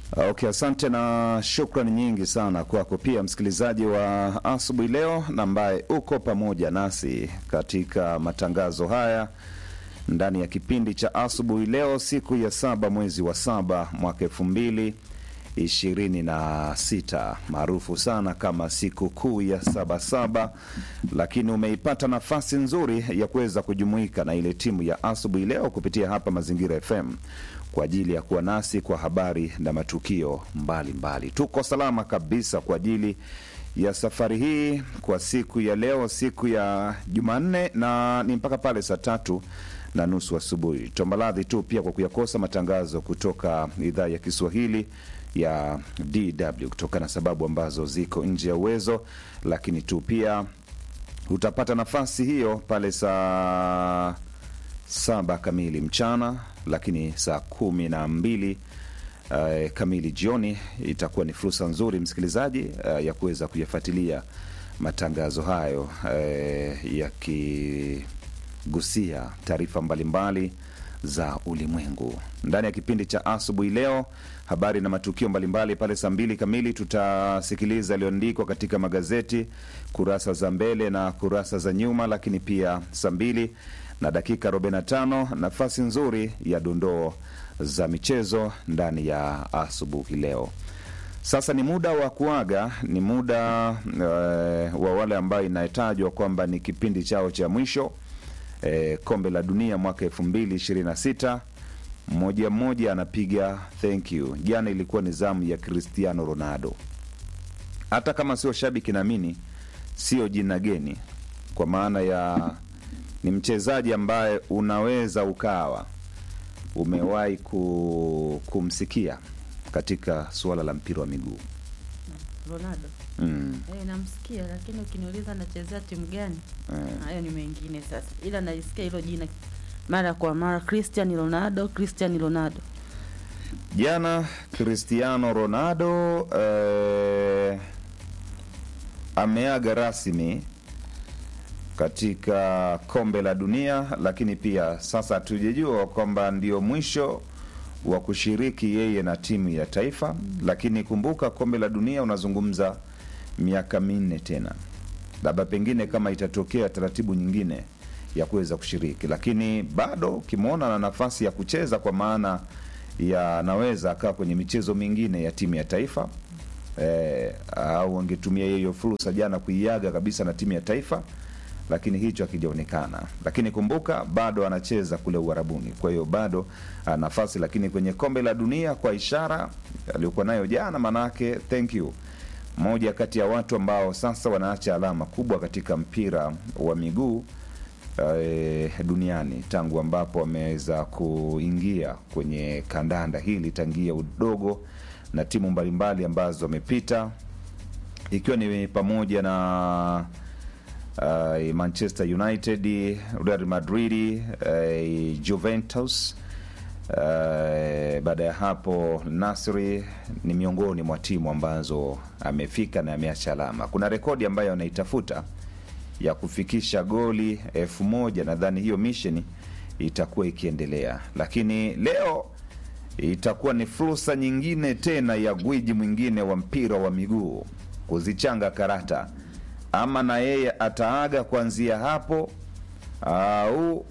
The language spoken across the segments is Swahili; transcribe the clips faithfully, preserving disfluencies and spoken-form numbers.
Okay, asante na shukrani nyingi sana kwako pia msikilizaji wa asubuhi leo na ambaye uko pamoja nasi katika matangazo haya ndani ya kipindi cha asubuhi leo, siku ya saba mwezi wa saba mwaka elfu mbili ishirini na sita, maarufu sana kama siku kuu ya saba saba, lakini umeipata nafasi nzuri ya kuweza kujumuika na ile timu ya asubuhi leo kupitia hapa Mazingira F M kwa ajili ya kuwa nasi kwa habari na matukio mbalimbali mbali. Tuko salama kabisa kwa ajili ya safari hii kwa siku ya leo, siku ya Jumanne, na ni mpaka pale saa tatu na nusu asubuhi. Tombaladhi tu pia kwa kuyakosa matangazo kutoka idhaa ya Kiswahili ya D W kutokana na sababu ambazo ziko nje ya uwezo, lakini tu pia utapata nafasi hiyo pale saa saba kamili mchana, lakini saa kumi na mbili uh, kamili jioni itakuwa ni fursa nzuri msikilizaji uh, ya kuweza kuyafuatilia matangazo hayo uh, yakigusia taarifa mbalimbali za ulimwengu. Ndani ya kipindi cha asubuhi leo, habari na matukio mbalimbali, pale saa mbili kamili tutasikiliza yaliyoandikwa katika magazeti, kurasa za mbele na kurasa za nyuma, lakini pia saa mbili na dakika arobaini na tano nafasi nzuri ya dondoo za michezo ndani ya asubuhi leo. Sasa ni muda wa kuaga, ni muda uh, wa wale ambao inatajwa kwamba ni kipindi chao cha mwisho eh, kombe la dunia mwaka elfu mbili ishirini na sita. Mmoja mmoja anapiga thank you. Jana ilikuwa ni zamu ya Cristiano Ronaldo. Hata kama sio shabiki, naamini sio jina geni, kwa maana ya ni mchezaji ambaye unaweza ukawa umewahi kumsikia katika suala la mpira wa miguu. Ronaldo. Mm. Eh, namsikia, lakini ukiniuliza anachezea timu gani? Mm. Hayo ni mengine sasa. Ila nalisikia hilo jina mara kwa mara, Cristiano Ronaldo, Cristiano Ronaldo. Jana Cristiano Ronaldo eh, ameaga rasmi katika kombe la dunia, lakini pia sasa tujejua kwamba ndio mwisho wa kushiriki yeye na timu ya taifa. Mm. Lakini kumbuka kombe la dunia unazungumza miaka minne tena, labda pengine kama itatokea taratibu nyingine ya kuweza kushiriki, lakini bado ukimwona na nafasi ya kucheza, kwa maana ya naweza akaa kwenye michezo mingine ya timu ya taifa eh, au angetumia hiyo fursa jana kuiaga kabisa na timu ya taifa, lakini hicho hakijaonekana. Lakini kumbuka bado anacheza kule Uarabuni, kwa hiyo bado uh, nafasi. Lakini kwenye kombe la dunia, kwa ishara aliyokuwa nayo jana, manake thank you, moja kati ya watu ambao sasa wanaacha alama kubwa katika mpira wa miguu uh, duniani, tangu ambapo ameweza kuingia kwenye kandanda hili tangia udogo na timu mbalimbali ambazo amepita, ikiwa ni pamoja na Uh, Manchester United, Real Madrid, uh, Juventus, uh, baada ya hapo Nasri. Ni miongoni mwa timu ambazo amefika na ameacha alama. Kuna rekodi ambayo anaitafuta ya kufikisha goli elfu moja. Nadhani hiyo mission itakuwa ikiendelea, lakini leo itakuwa ni fursa nyingine tena ya gwiji mwingine wa mpira wa miguu kuzichanga karata, ama na yeye ataaga kuanzia hapo au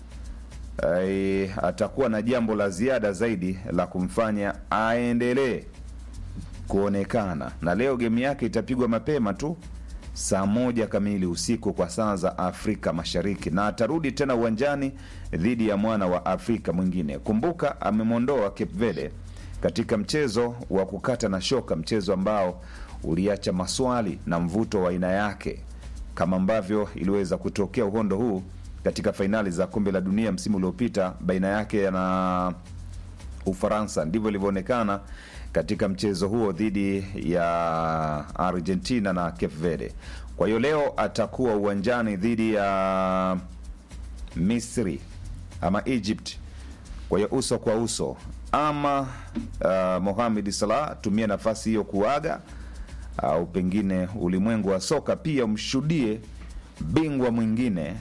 ai, atakuwa na jambo la ziada zaidi la kumfanya aendelee kuonekana. Na leo game yake itapigwa mapema tu saa moja kamili usiku kwa saa za Afrika Mashariki, na atarudi tena uwanjani dhidi ya mwana wa Afrika mwingine. Kumbuka amemondoa Cape Verde katika mchezo wa kukata na shoka, mchezo ambao uliacha maswali na mvuto wa aina yake, kama ambavyo iliweza kutokea uhondo huu katika fainali za kombe la dunia msimu uliopita baina yake na Ufaransa. Ndivyo ilivyoonekana katika mchezo huo dhidi ya Argentina na Cape Verde. Kwa hiyo leo atakuwa uwanjani dhidi ya Misri ama Egypt, kwa hiyo uso kwa uso. Ama uh, Mohamed Salah tumia nafasi hiyo kuaga, au pengine ulimwengu wa soka pia umshuhudie bingwa mwingine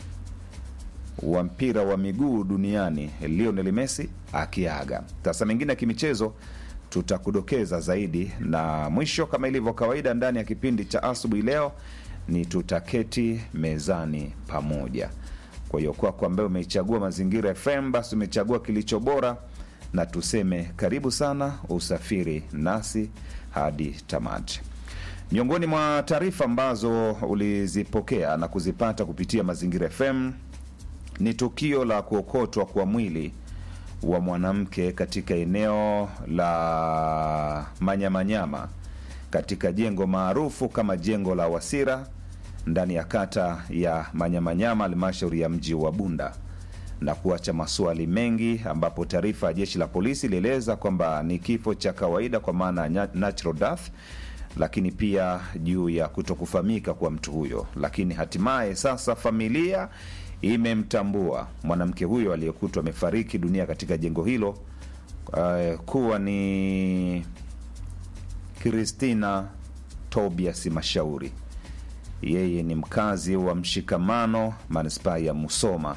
wa mpira wa miguu duniani Lionel Messi akiaga. Sasa mengine ya kimichezo tutakudokeza zaidi, na mwisho kama ilivyo kawaida ndani ya kipindi cha asubuhi leo ni tutaketi mezani pamoja. Kwa hiyo kwako ambaye umeichagua Mazingira F M, basi umechagua kilicho bora, na tuseme karibu sana usafiri nasi hadi tamati. Miongoni mwa taarifa ambazo ulizipokea na kuzipata kupitia Mazingira F M ni tukio la kuokotwa kwa mwili wa mwanamke katika eneo la Manyamanyama katika jengo maarufu kama jengo la Wasira ndani ya kata ya Manyamanyama, halmashauri ya mji wa Bunda, na kuacha maswali mengi, ambapo taarifa ya jeshi la polisi ilieleza kwamba ni kifo cha kawaida kwa maana natural death, lakini pia juu ya kutokufahamika kwa mtu huyo. Lakini hatimaye sasa familia imemtambua mwanamke huyo aliyekutwa amefariki dunia katika jengo hilo uh, kuwa ni Christina Tobias Mashauri. Yeye ni mkazi wa Mshikamano, manispaa ya Musoma,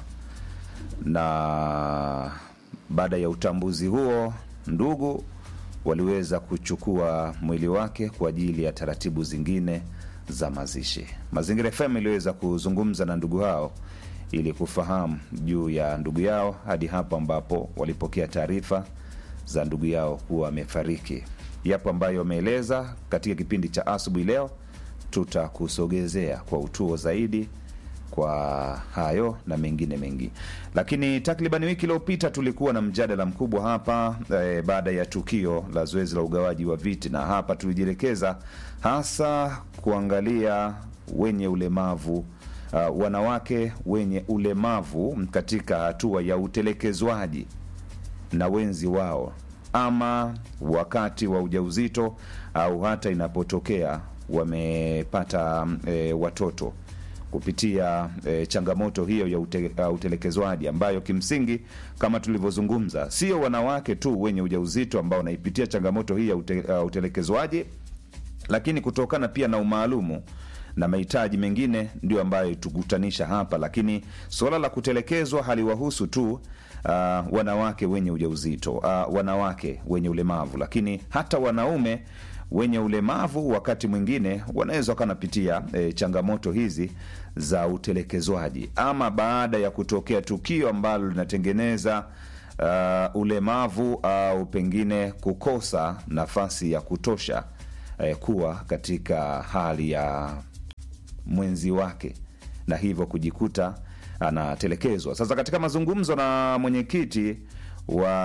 na baada ya utambuzi huo ndugu waliweza kuchukua mwili wake kwa ajili ya taratibu zingine za mazishi. Mazingira F M iliweza kuzungumza na ndugu hao ili kufahamu juu ya ndugu yao hadi hapo ambapo walipokea taarifa za ndugu yao kuwa amefariki. Yapo ambayo wameeleza katika kipindi cha asubuhi leo, tutakusogezea kwa utuo zaidi kwa hayo na mengine mengi. Lakini takriban wiki iliyopita tulikuwa na mjadala mkubwa hapa e, baada ya tukio la zoezi la ugawaji wa viti, na hapa tulijielekeza hasa kuangalia wenye ulemavu, uh, wanawake wenye ulemavu katika hatua ya utelekezwaji na wenzi wao, ama wakati wa ujauzito au hata inapotokea wamepata e, watoto kupitia e, changamoto hiyo ya ute, uh, utelekezwaji, ambayo kimsingi kama tulivyozungumza sio wanawake tu wenye ujauzito ambao wanaipitia changamoto hii ya ute, uh, utelekezwaji, lakini kutokana pia na umaalumu na mahitaji mengine ndio ambayo tukutanisha hapa. Lakini swala la kutelekezwa haliwahusu tu uh, wanawake wenye ujauzito, uh, wanawake wenye ulemavu, lakini hata wanaume wenye ulemavu wakati mwingine wanaweza kanapitia e, changamoto hizi za utelekezwaji, ama baada ya kutokea tukio ambalo linatengeneza uh, ulemavu au pengine kukosa nafasi ya kutosha e, kuwa katika hali ya mwenzi wake, na hivyo kujikuta anatelekezwa. Sasa katika mazungumzo na mwenyekiti wa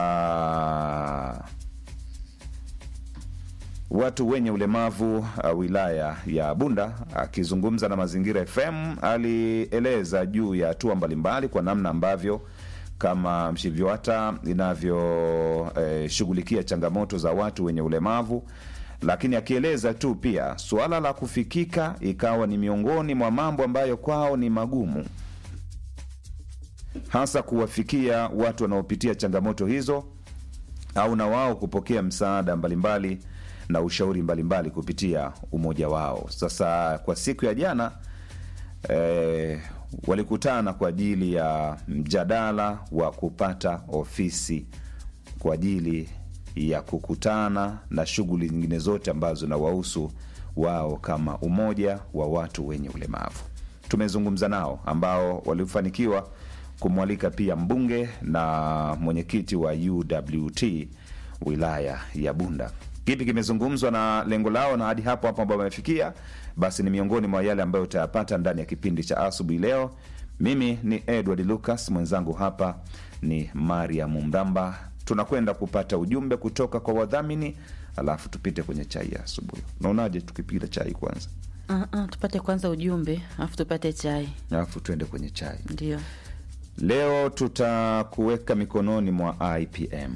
watu wenye ulemavu uh, wilaya ya Bunda, akizungumza na Mazingira F M, alieleza juu ya hatua mbalimbali kwa namna ambavyo kama Mshivyata inavyo eh, shughulikia changamoto za watu wenye ulemavu, lakini akieleza tu pia suala la kufikika ikawa ni miongoni mwa mambo ambayo kwao ni magumu, hasa kuwafikia watu wanaopitia changamoto hizo au na wao kupokea msaada mbalimbali na ushauri mbalimbali kupitia umoja wao. Sasa kwa siku ya jana e, walikutana kwa ajili ya mjadala wa kupata ofisi kwa ajili ya kukutana na shughuli nyingine zote ambazo na wahusu wao kama umoja wa watu wenye ulemavu. Tumezungumza nao ambao walifanikiwa kumwalika pia mbunge na mwenyekiti wa U W T wilaya ya Bunda. Kipi kimezungumzwa na lengo lao na hadi hapo hapo ambapo wamefikia, basi ni miongoni mwa yale ambayo utayapata ndani ya kipindi cha asubuhi leo. Mimi ni Edward Lucas, mwenzangu hapa ni Mariam Mramba. Tunakwenda kupata ujumbe kutoka kwa wadhamini, alafu tupite kwenye chai ya asubuhi. Unaonaje tukipita chai kwanza? Uh, uh, tupate kwanza ujumbe, alafu tupate chai, alafu tuende kwenye chai. Ndio. Leo tutakuweka mikononi mwa I P M.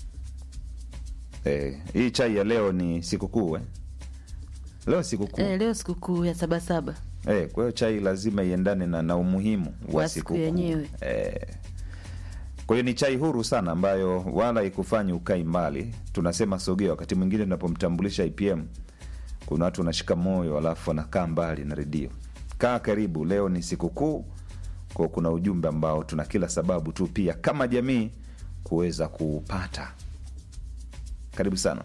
Eh, hii chai ya leo ni sikukuu eh? Leo sikukuu. Eh, leo sikukuu ya Sabasaba. Eh, kwa hiyo chai lazima iendane na, na umuhimu wa siku yenyewe. Eh. Kwa hiyo ni chai huru sana ambayo wala ikufanyi ukai mbali. Tunasema sogea, wakati mwingine tunapomtambulisha I P M kuna watu wanashika moyo alafu wanakaa mbali na redio. Kaa karibu, leo ni sikukuu. Kwa kuna ujumbe ambao tuna kila sababu tu pia kama jamii kuweza kupata. Karibu sana.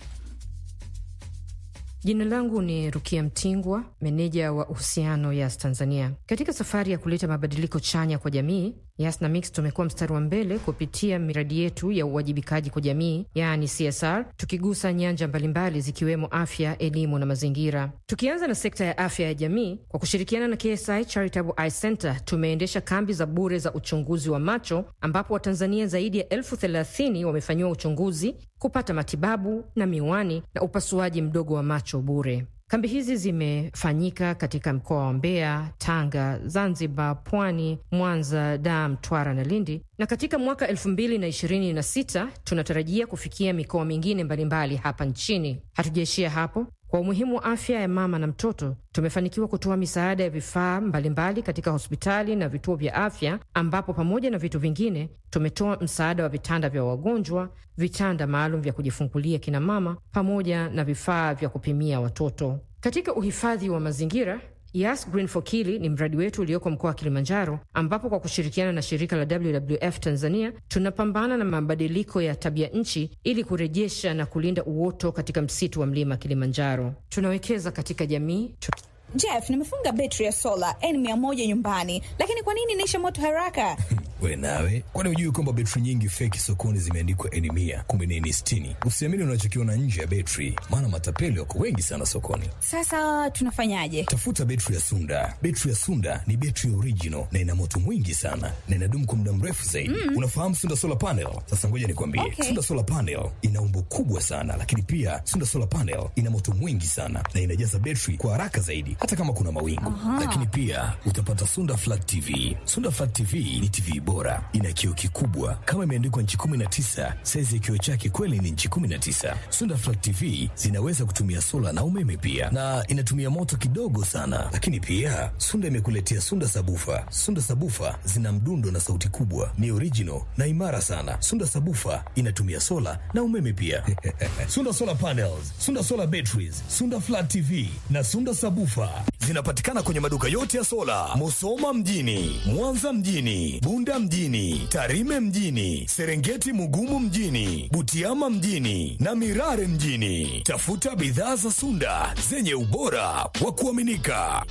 Jina langu ni Rukia Mtingwa, meneja wa uhusiano Yas Tanzania. Katika safari ya kuleta mabadiliko chanya kwa jamii, Yas na Mix tumekuwa mstari wa mbele kupitia miradi yetu ya uwajibikaji kwa jamii, yani C S R, tukigusa nyanja mbalimbali zikiwemo afya, elimu na mazingira. Tukianza na sekta ya afya ya jamii, kwa kushirikiana na K S I Charitable Eye Center, tumeendesha kambi za bure za uchunguzi wa macho, ambapo Watanzania zaidi ya elfu thelathini wamefanyiwa uchunguzi, kupata matibabu na miwani na upasuaji mdogo wa macho bure. Kambi hizi zimefanyika katika mkoa wa Mbeya, Tanga, Zanzibar, Pwani, Mwanza, Dar, Mtwara na Lindi. Na katika mwaka elfu mbili na ishirini na sita tunatarajia kufikia mikoa mingine mbalimbali hapa nchini. Hatujaishia hapo. Kwa umuhimu wa afya ya mama na mtoto, tumefanikiwa kutoa misaada ya vifaa mbalimbali katika hospitali na vituo vya afya, ambapo pamoja na vitu vingine tumetoa msaada wa vitanda vya wagonjwa, vitanda maalum vya kujifungulia kina mama, pamoja na vifaa vya kupimia watoto. Katika uhifadhi wa mazingira, Yas Green for Kili ni mradi wetu ulioko mkoa wa Kilimanjaro, ambapo kwa kushirikiana na shirika la W W F Tanzania tunapambana na mabadiliko ya tabia nchi ili kurejesha na kulinda uoto katika msitu wa mlima Kilimanjaro. Tunawekeza katika jamii. Jeff, nimefunga betri ya sola N mia moja nyumbani, lakini kwa nini inaisha moto haraka? We nawe, kwani hujui kwamba betri nyingi feki sokoni zimeandikwa N mia kumbe ni N sitini? Usiamini unachokiona nje ya betri, maana matapeli wako wengi sana sokoni. Sasa tunafanyaje? Tafuta betri ya Sunda. Betri ya Sunda ni betri original na ina moto mwingi sana na inadumu kwa muda mrefu zaidi. Mm. Unafahamu Sunda Solar Panel? Sasa ngoja nikwambie. Okay. Sunda Solar Panel ina umbo kubwa sana, lakini pia Sunda Solar Panel ina moto mwingi sana na inajaza betri kwa haraka zaidi hata kama kuna mawingu. Aha. Lakini pia utapata Sunda Flat T V. Sunda Flat T V ni T V bora, ina kioo kikubwa kama imeandikwa inchi kumi na tisa. Size ya kioo chake kweli ni inchi kumi na tisa. Sunda Flat T V zinaweza kutumia sola na umeme pia, na inatumia moto kidogo sana. Lakini pia Sunda imekuletea Sunda Sabufa. Sunda Sabufa zina mdundo na sauti kubwa, ni original na imara sana. Sunda Sabufa inatumia sola na umeme pia. Sunda Solar Panels, Sunda Solar Batteries, Sunda Flat T V na Sunda Sabufa zinapatikana kwenye maduka yote ya sola, Musoma mjini, Mwanza mjini, Bunda mjini, Tarime mjini, Serengeti Mugumu mjini, Butiama mjini na Mirare mjini. Tafuta bidhaa za Sunda zenye ubora wa kuaminika.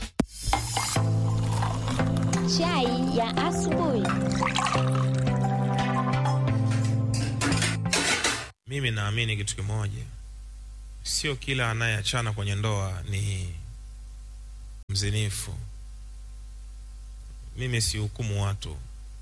Chai ya asubuhi. Mimi naamini kitu kimoja. Sio kila anayeachana kwenye ndoa ni mzinifu. Mimi si hukumu watu,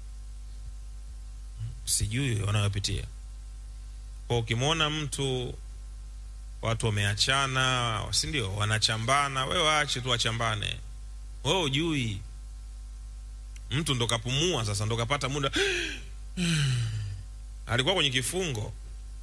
sijui wanayopitia. Kwa ukimwona mtu watu wameachana, si ndio, wanachambana, wewe waache tu wachambane. Wewe hujui mtu ndo kapumua sasa, ndo kapata muda alikuwa kwenye kifungo.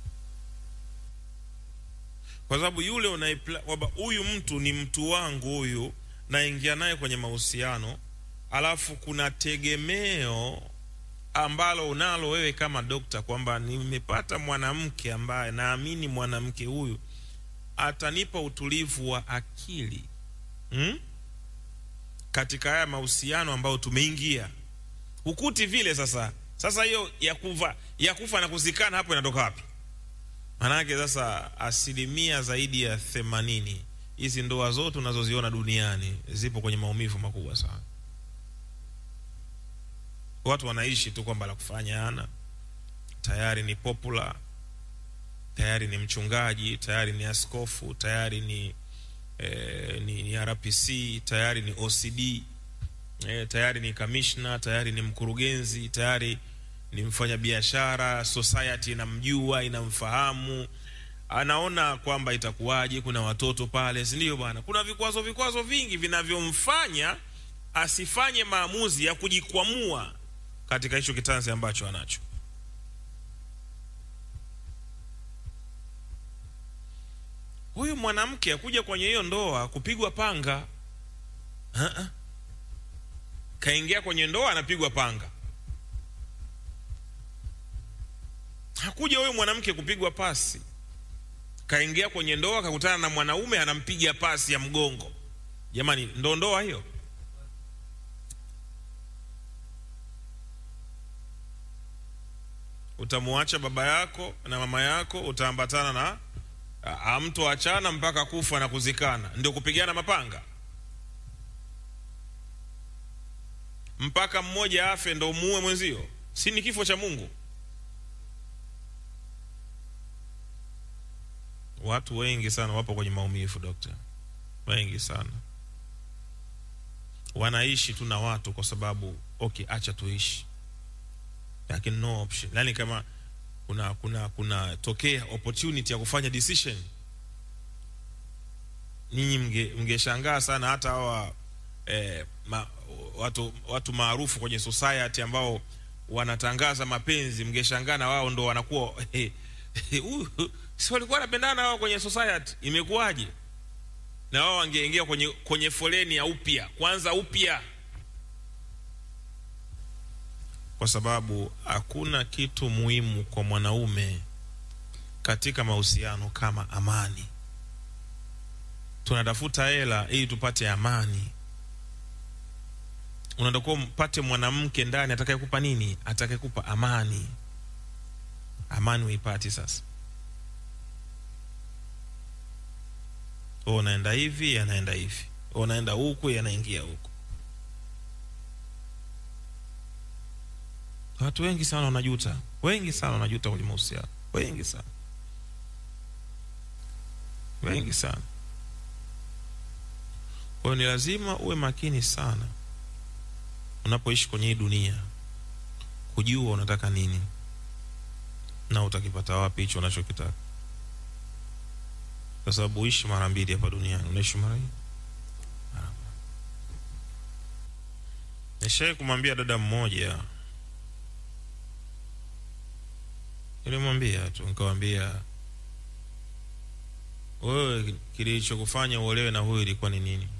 Kwa sababu yule unaipla kwamba huyu mtu ni mtu wangu, huyu naingia naye kwenye mahusiano, alafu kuna tegemeo ambalo unalo wewe kama dokta kwamba nimepata mwanamke ambaye naamini mwanamke huyu atanipa utulivu wa akili hmm? katika haya mahusiano ambayo tumeingia. Ukuti vile sasa. Sasa hiyo ya kufa ya kufa na kuzikana hapo inatoka wapi? Manake sasa asilimia zaidi ya themanini hizi ndoa zote unazoziona duniani zipo kwenye maumivu makubwa sana. Watu wanaishi tu kwamba la kufanya ana tayari ni popular, tayari ni mchungaji, tayari ni askofu, tayari ni eh, ni, ni R P C, tayari ni O C D, eh, tayari ni commissioner, tayari ni mkurugenzi, tayari ni mfanya biashara, society inamjua, inamfahamu, anaona kwamba itakuwaje, kuna watoto pale, si ndio bwana? Kuna vikwazo vikwazo vingi vinavyomfanya asifanye maamuzi ya kujikwamua katika hicho kitanzi ambacho anacho. Huyu mwanamke akuja kwenye hiyo ndoa kupigwa panga. Uh-uh. Kaingia kwenye ndoa anapigwa panga. Hakuja huyu mwanamke kupigwa pasi. Kaingia kwenye ndoa kakutana na mwanaume anampiga pasi ya mgongo. Jamani, ndo ndoa hiyo? utamuacha baba yako na mama yako, utaambatana na mtu achana mpaka kufa na kuzikana. Ndio kupigana mapanga? Mpaka mmoja afe ndio muue mwenzio? Si ni kifo cha Mungu? Watu wengi sana wapo kwenye maumivu, dokta. Wengi sana wanaishi tu na watu kwa sababu okay, acha tuishi, lakini no option. Yani kama kuna kuna kuna tokea opportunity ya kufanya decision, ninyi mge mngeshangaa sana. Hata hawa eh, ma, watu watu maarufu kwenye society ambao wanatangaza mapenzi, mngeshangaa na wao ndo wanakuwa eh, eh, si walikuwa wanapendana wao kwenye society, imekuwaje? Na wao wangeingia kwenye kwenye foleni ya upya, kwanza upya. Kwa sababu hakuna kitu muhimu kwa mwanaume katika mahusiano kama amani. Tunatafuta hela ili tupate amani. Unataka mpate mwanamke ndani atakayekupa nini? Atakayekupa amani. Amani uipati sasa. Unaenda hivi, anaenda hivi. Unaenda huku, anaingia huku. Watu wengi sana wanajuta. Wengi sana wanajuta kwenye mahusiano. Wengi sana. Wengi sana. Kwa hiyo ni lazima uwe makini sana unapoishi kwenye hii dunia, kujua unataka nini na utakipata wapi hicho unachokitaka. Kwa sababu uishi mara mbili hapa duniani, unaishi mara hii. Nishaye kumwambia dada mmoja, nilimwambia tu, nikamwambia, wewe kilichokufanya uolewe na huyu ilikuwa ni nini?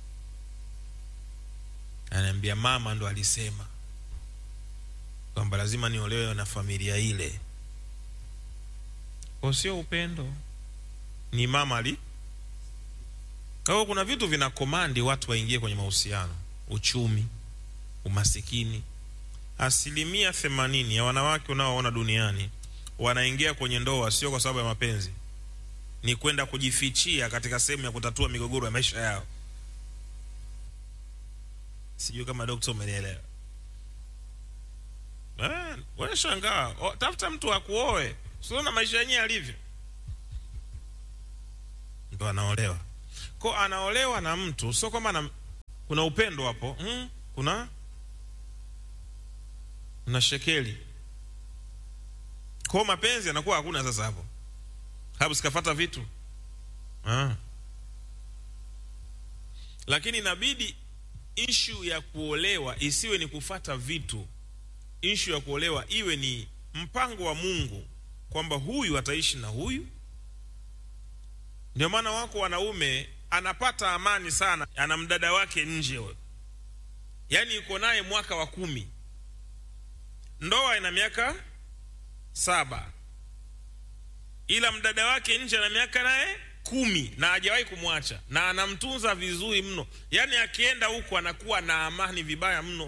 Ananiambia, mama ndo alisema kwamba lazima niolewe na familia ile. Kwa sio upendo, ni mama ali. Kwa kuna vitu vina komandi watu waingie kwenye mahusiano. Uchumi, umasikini. Asilimia themanini ya wanawake unaoona duniani wanaingia kwenye ndoa sio kwa sababu ya mapenzi, ni kwenda kujifichia katika sehemu ya kutatua migogoro ya maisha yao. Sijui kama dokta umenielewa. Eh, wewe shangaa, oh, tafuta mtu akuoe. Sio na maisha yenyewe alivyo. Ndo anaolewa. Kwa anaolewa na mtu sio kama na, kuna upendo hapo. Mm, kuna na shekeli. Kwa mapenzi yanakuwa hakuna sasa hapo. Hapo sikafuata vitu. Ah. Lakini inabidi issue ya kuolewa isiwe ni kufata vitu. Issue ya kuolewa iwe ni mpango wa Mungu kwamba huyu ataishi na huyu. Ndio maana wako wanaume anapata amani sana, ana mdada wake nje wewe. Yaani yuko naye mwaka wa kumi. Ndoa ina miaka saba. Ila mdada wake nje ana miaka naye kumi na hajawahi kumwacha na anamtunza vizuri mno. Yaani akienda huko anakuwa na amani vibaya mno.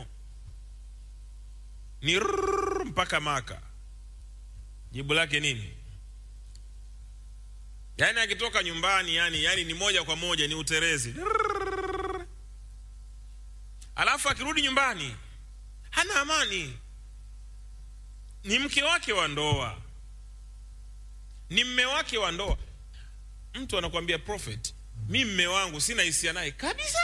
Ni rrrr, mpaka Maka. Jibu lake nini? Yaani akitoka nyumbani yani yani ni moja kwa moja ni uterezi. Rrrr. Alafu akirudi nyumbani hana amani. Ni mke wake wa ndoa, ni mme wake wa ndoa. Mtu anakuambia, prophet, mimi mme wangu sina hisia naye kabisa,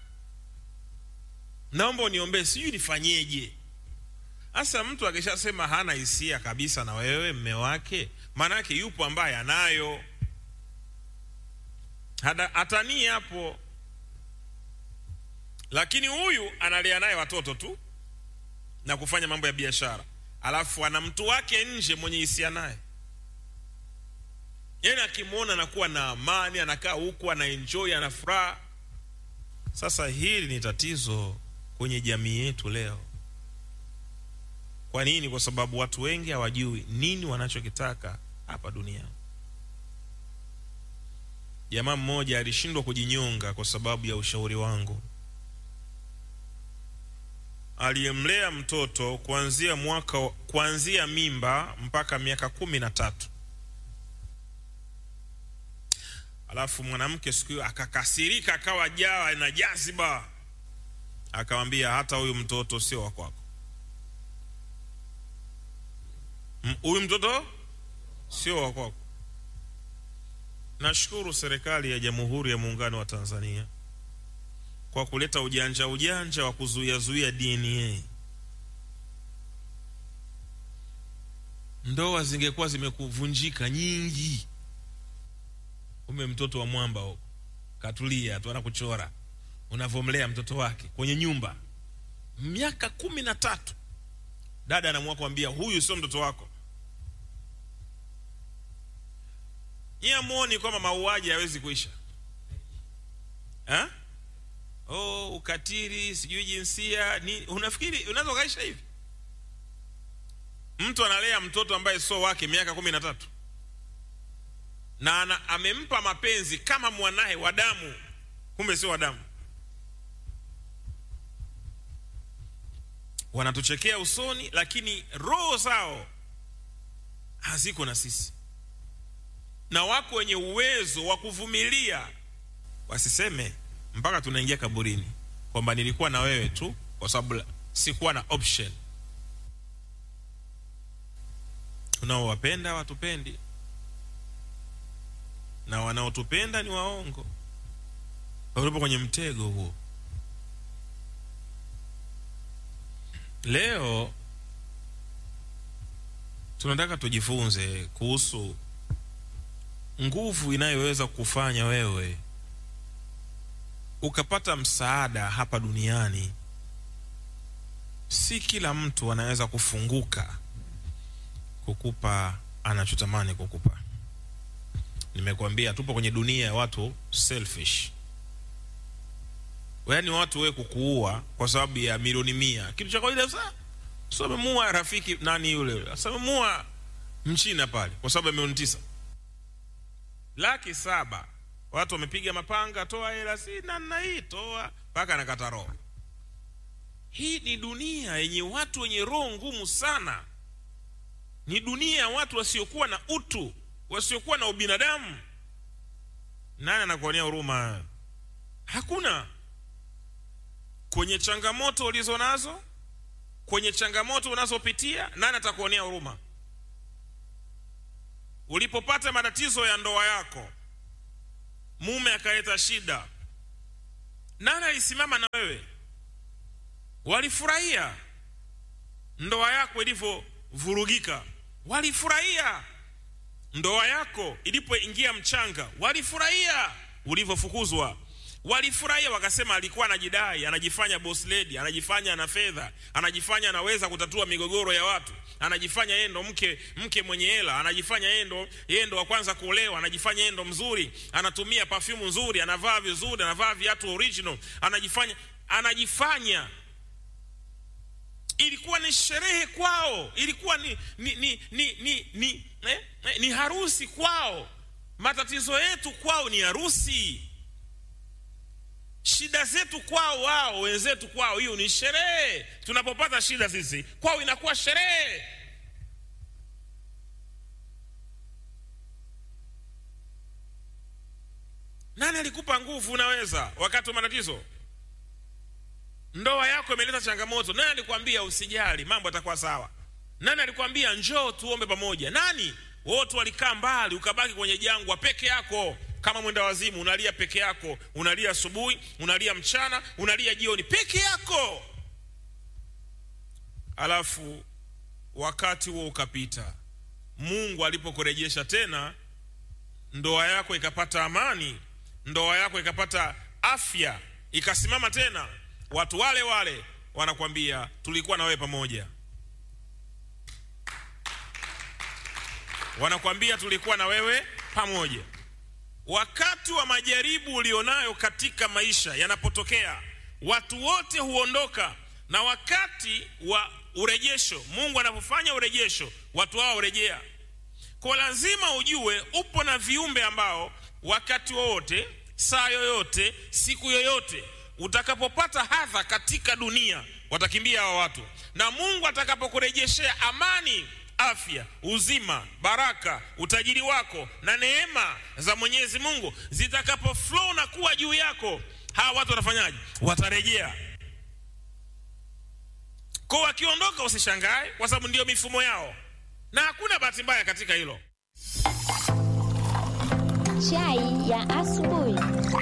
naomba uniombee, sijui nifanyeje. Asa mtu akishasema hana hisia kabisa na wewe mme wake, maana yake yupo ambaye anayo. Hada atani hapo. Lakini huyu analea naye watoto tu na kufanya mambo ya biashara. Alafu ana mtu wake nje mwenye hisia naye. Yeye akimuona anakuwa na amani, anakaa huku ana enjoy, ana furaha. Sasa hili ni tatizo kwenye jamii yetu leo. Kwa nini? Kwa sababu watu wengi hawajui nini wanachokitaka hapa duniani. Jamaa mmoja alishindwa kujinyonga kwa sababu ya ushauri wangu. aliyemlea mtoto kuanzia mwaka kuanzia mimba mpaka miaka kumi na tatu. Alafu mwanamke siku hiyo akakasirika, akawa jawa na jaziba, akamwambia hata huyu mtoto sio wa kwako. Huyu mtoto sio wa kwako. Nashukuru serikali ya Jamhuri ya Muungano wa Tanzania kwa kuleta ujanja ujanja wa kuzuia zuia D N A. Ndoa zingekuwa zimekuvunjika nyingi. Ume mtoto wa mwamba huko katulia tu anakuchora, unavomlea mtoto wake kwenye nyumba miaka kumi na tatu, dada anaamua kuambia huyu sio mtoto wako. Yeye muone kama mauaji hawezi kuisha. Ha? Oh, ukatili, sijui jinsia, ni unafikiri unaweza kaisha hivi? Mtu analea mtoto ambaye sio wake miaka kumi na tatu. Na ana, amempa mapenzi kama mwanae wa damu, kumbe sio wa damu. Wanatuchekea usoni, lakini roho zao haziko na sisi. Na wako wenye uwezo wa kuvumilia, wasiseme mpaka tunaingia kaburini kwamba nilikuwa na wewe tu kwa sababu sikuwa na option. Tunaowapenda watupendi, na wanaotupenda ni waongo. Walipo kwenye mtego huo. Leo tunataka tujifunze kuhusu nguvu inayoweza kufanya wewe ukapata msaada hapa duniani. Si kila mtu anaweza kufunguka kukupa anachotamani kukupa. Nimekuambia tupo kwenye dunia ya watu selfish. Yaani watu wewe kukuua kwa sababu ya milioni mia. Kitu cha kawaida sasa. Sio amemua rafiki nani yule. Sasa amemua Mchina pale kwa sababu ya milioni tisa. Laki saba. Watu wamepiga mapanga, toa hela si na hii toa paka nakata roho. Hii ni dunia yenye watu wenye roho ngumu sana. Ni dunia ya watu wasiokuwa na utu, wasiokuwa na ubinadamu. Nani anakuonea huruma? Hakuna. Kwenye changamoto ulizo nazo, kwenye changamoto unazopitia, nani atakuonea huruma? Ulipopata matatizo ya ndoa yako, mume akaleta shida, nani alisimama na wewe? Walifurahia ndoa yako ilivyovurugika, walifurahia ndoa yako ilipoingia mchanga, walifurahia ulivyofukuzwa, walifurahia wakasema alikuwa anajidai, anajifanya boss lady, anajifanya ana fedha, anajifanya anaweza kutatua migogoro ya watu, anajifanya yeye ndo mke mke mwenye hela, anajifanya yeye ndo yeye ndo wa kwanza kuolewa, anajifanya yeye ndo mzuri, anatumia perfume nzuri, anavaa vizuri, anavaa viatu original, anajifanya anajifanya ilikuwa ni sherehe kwao, ilikuwa ni ni ni ni ni, ni, eh, eh, ni harusi kwao. Matatizo yetu kwao ni harusi. Shida zetu kwao wao, wenzetu kwao hiyo ni sherehe. Tunapopata shida sisi, kwao inakuwa sherehe. Nani alikupa nguvu unaweza wakati wa matatizo? Ndoa yako imeleta changamoto, nani alikwambia usijali, mambo yatakuwa sawa? Nani alikwambia njoo tuombe pamoja? Nani? Wote walikaa mbali, ukabaki kwenye jangwa peke yako kama mwenda wazimu, unalia peke yako, unalia asubuhi, unalia mchana, unalia jioni peke yako. Alafu wakati huo ukapita, Mungu alipokurejesha tena, ndoa yako ikapata amani, ndoa yako ikapata afya, ikasimama tena, watu wale wale wanakwambia tulikuwa na wewe pamoja. Wanakwambia tulikuwa na wewe pamoja. Wakati wa majaribu ulionayo katika maisha yanapotokea, watu wote huondoka, na wakati wa urejesho, Mungu anapofanya urejesho, watu hao urejea. Kwa lazima ujue upo na viumbe ambao wakati wote, saa yoyote, siku yoyote utakapopata hadha katika dunia, watakimbia hao watu. Na Mungu atakapokurejeshea amani, afya, uzima, baraka, utajiri wako na neema za Mwenyezi Mungu zitakapo flow na kuwa juu yako, hawa watu watafanyaje? Watarejea. Kwa wakiondoka usishangae, kwa sababu ndio mifumo yao, na hakuna bahati mbaya katika hilo. Chai ya asubuhi.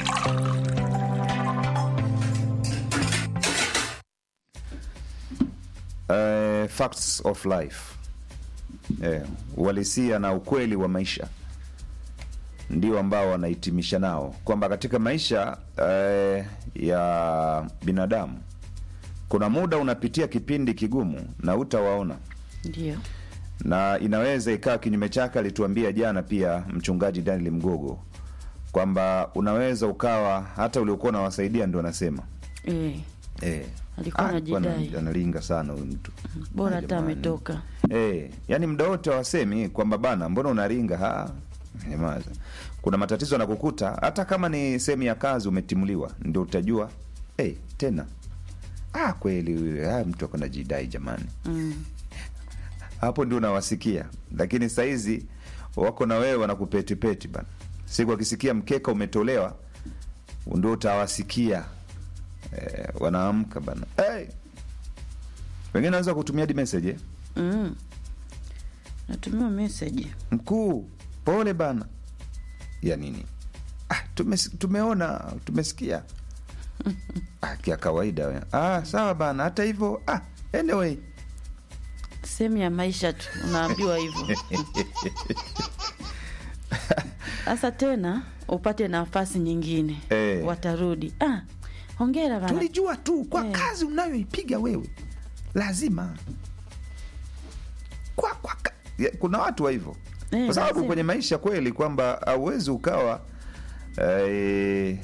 Uh, facts of life, eh, uhalisia na ukweli wa maisha ndio ambao wanahitimisha nao, kwamba katika maisha eh, ya binadamu kuna muda unapitia kipindi kigumu na utawaona. Ndio. Na inaweza ikawa kinyume chake. Alituambia jana pia mchungaji Daniel Mgogo kwamba unaweza ukawa hata uliokuwa unawasaidia ndio anasema Eh. eh Alikuwa anajidai. Analinga sana huyu mtu. Bora hata ametoka. Eh, yani muda wote wasemi kwamba bana mbona unaringa? Ha. Nyamaza. Kuna matatizo yanakukuta hata kama ni sehemu ya kazi umetimuliwa, ndio utajua eh hey, tena ah kweli ah mtu akona jidai jamani. Mm. Hapo ndio unawasikia. Lakini saizi wako na wewe wanakupeti peti bana. Siku akisikia mkeka umetolewa ndio utawasikia. Eh, wanaamka bana. Hey. Wengine wanaweza kutumia hadi message. Eh? Mm. Natumia message. Mkuu, pole bana. Ya nini? Ah, tume, tumeona, tumesikia. Ah, kia kawaida we. Ah, sawa bana, hata hivyo. Ah, anyway. Sehemu ya maisha tu, unaambiwa hivyo. Sasa tena upate nafasi nyingine. Eh. Watarudi. Ah, hongera bana. Tulijua tu kwa Eh. kazi unayoipiga wewe. Lazima. Kwa kwa ka... ya, kuna watu wa hivyo. Eh, kwa sababu lazima. kwenye maisha kweli kwamba hauwezi ukawa eh,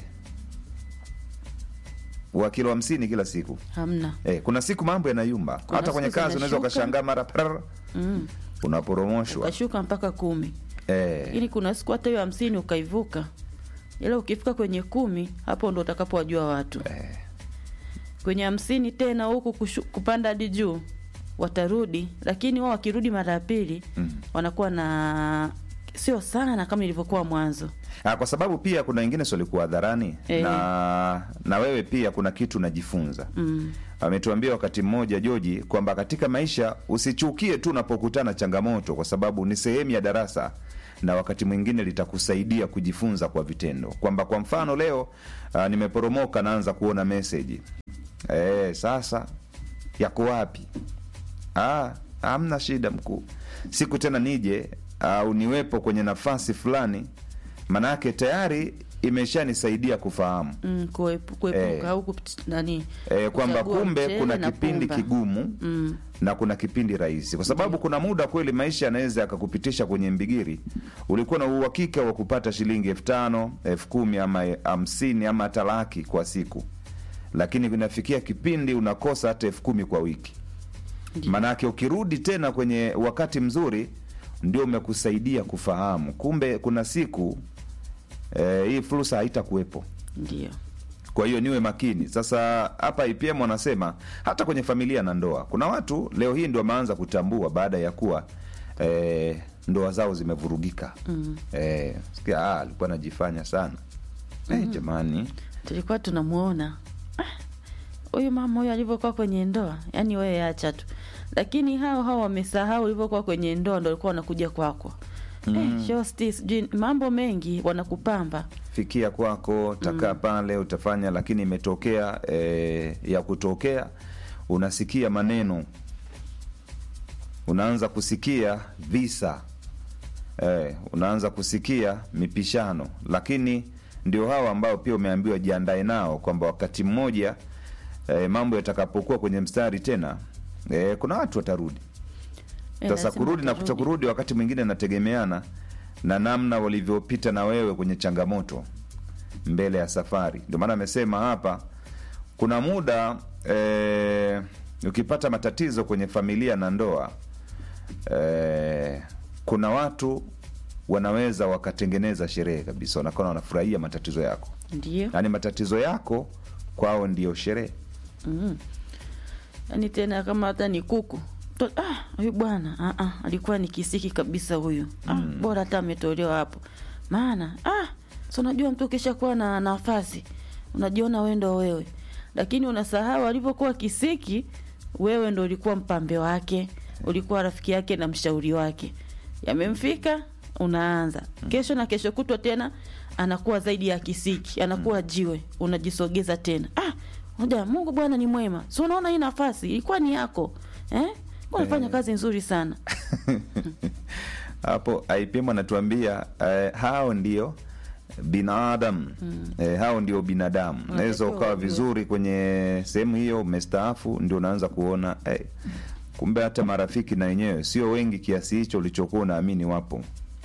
wa kilo hamsini kila siku. Hamna. Eh, kuna siku mambo yanayumba. Kuna Hata kwenye siku kazi unaweza zinashuka. ukashangaa mara prr, Mm. unaporomoshwa. Ukashuka mpaka kumi. Eh. Ili kuna siku hata hiyo hamsini ukaivuka. Ila ukifika kwenye kumi, hapo ndo utakapowajua watu. Eh. Kwenye hamsini tena huku kushu- kupanda hadi juu watarudi, lakini wao wakirudi mara ya pili Mm. wanakuwa na sio sana kama ilivyokuwa mwanzo. Ah, kwa sababu pia kuna wengine sio walikuwa hadharani Eh. na na wewe pia kuna kitu unajifunza. Mm. Ametuambia wakati mmoja Joji kwamba katika maisha usichukie tu unapokutana changamoto, kwa sababu ni sehemu ya darasa na wakati mwingine litakusaidia kujifunza kwa vitendo. Kwamba kwa mfano leo uh, nimeporomoka naanza kuona message. Eh, sasa yako wapi? Ah, hamna shida mkuu. Siku tena nije au uh, niwepo kwenye nafasi fulani, manake tayari imeshanisaidia kufahamu. Mm, kuepu, kuepuka Eh. au kupit- nani? E, kwamba kuchagua kumbe mchele kuna na kipindi pumba. kigumu Mm. na kuna kipindi rahisi, kwa sababu kuna muda kweli maisha yanaweza yakakupitisha kwenye mbigiri. Ulikuwa na uhakika wa kupata shilingi elfu tano, elfu kumi ama hamsini ama hata laki kwa siku, lakini kunafikia kipindi unakosa hata elfu kumi kwa wiki. Manake ukirudi tena kwenye wakati mzuri ndio umekusaidia kufahamu kumbe kuna siku e, hii fursa haitakuwepo. Ndio. Kwa hiyo niwe makini. Sasa hapa I P M wanasema hata kwenye familia na ndoa kuna watu leo hii ndio wameanza kutambua baada ya kuwa eh, ndoa zao zimevurugika. Mm. Eh, sikia ah alikuwa anajifanya sana. Mm. Eh, jamani. Tulikuwa tunamuona huyu mama huyu alivyokuwa kwenye ndoa, yani wewe acha tu. Lakini hao hao wamesahau ulivyokuwa kwenye ndoa ndio walikuwa wanakuja kwako. Mm. Eh, shosti sijui mambo mengi wanakupamba. Fikia kwako, takaa mm. pale utafanya, lakini imetokea eh, ya kutokea unasikia maneno. Unaanza kusikia visa. Eh, unaanza kusikia mipishano, lakini ndio hawa ambao pia umeambiwa jiandae nao kwamba wakati mmoja eh, mambo yatakapokuwa kwenye mstari tena eh, kuna watu watarudi. Eh, Sasa lazima kurudi na watarudi. kutokurudi wakati mwingine nategemeana na namna walivyopita na wewe kwenye changamoto mbele ya safari. Ndio maana amesema hapa kuna muda eh, ukipata matatizo kwenye familia na ndoa eh, kuna watu wanaweza wakatengeneza sherehe kabisa, wanakuwa wanafurahia matatizo yako. Ndio. Yaani matatizo yako kwao ndio sherehe. Mm. Yaani tena kama hata ni kuku. To, ah, huyu bwana, ah ah, alikuwa ni kisiki kabisa huyu. Ah, mm. bora hata ametolewa hapo. Maana, ah, so unajua mtu kisha kuwa na nafasi, unajiona wewe ndo wewe. Lakini unasahau alipokuwa kisiki, wewe ndo ulikuwa mpambe wake, ulikuwa rafiki yake na mshauri wake. Yamemfika, unaanza. Kesho na kesho kutwa tena anakuwa zaidi ya kisiki, anakuwa jiwe, unajisogeza tena. Ah, ngoja Mungu Bwana ni mwema. So unaona hii nafasi ilikuwa ni yako. Eh? Unafanya eh, kazi nzuri sana. Hapo I P M anatuambia eh, hao ndio binadamu. Mm. Eh, hao ndio binadamu. Naweza ukawa vizuri kwenye sehemu hiyo, umestaafu, ndio unaanza kuona eh, kumbe hata marafiki na wenyewe sio wengi kiasi hicho ulichokuwa unaamini wapo.